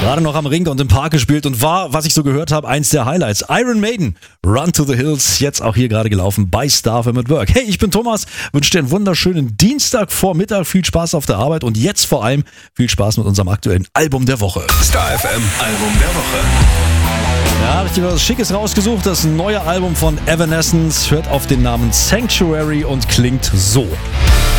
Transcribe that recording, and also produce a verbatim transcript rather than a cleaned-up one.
Gerade noch am Ring und im Park gespielt und war, was ich so gehört habe, eins der Highlights. Iron Maiden, Run to the Hills, jetzt auch hier gerade gelaufen bei Star F M at Work. Hey, ich bin Thomas, wünsche dir einen wunderschönen Dienstagvormittag, viel Spaß auf der Arbeit und jetzt vor allem viel Spaß mit unserem aktuellen Album der Woche. Star F M Album der Woche. Ja, habe ich dir was Schickes rausgesucht. Das neue Album von Evanescence hört auf den Namen Sanctuary und klingt so.